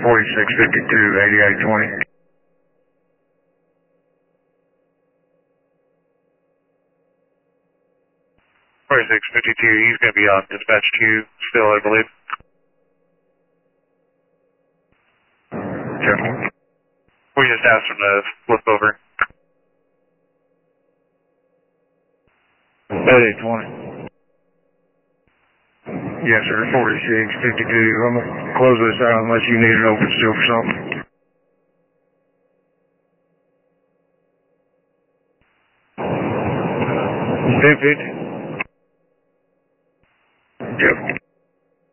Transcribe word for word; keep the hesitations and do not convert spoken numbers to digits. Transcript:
forty-six fifty-two, eighty-eight twenty. forty-six fifty-two, he's going to be on dispatch queue still, I believe. Careful. We just asked him to flip over. eighty-eight twenty. Yes, sir, forty-six fifty-two. I'm going to close this out unless you need it open still for something. ten fifty. Careful.